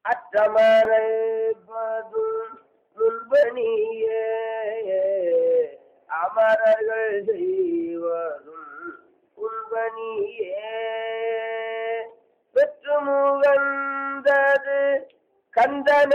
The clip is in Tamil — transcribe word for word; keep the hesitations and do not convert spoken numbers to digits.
அற்றமரைப்பதும் முன்பணியே அமரர்கள் செய்வதும் உன்பணியே பெற்று முகந்தது கந்தன